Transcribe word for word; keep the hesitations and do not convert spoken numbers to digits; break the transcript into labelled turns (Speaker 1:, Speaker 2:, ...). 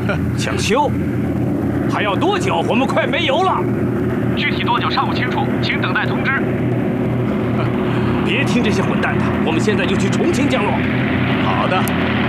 Speaker 1: 抢修还要多久？我们快没油了。
Speaker 2: 具体多久尚不清楚，请等待通知。
Speaker 1: 别听这些混蛋的，我们现在就去重庆降落。
Speaker 3: 好的。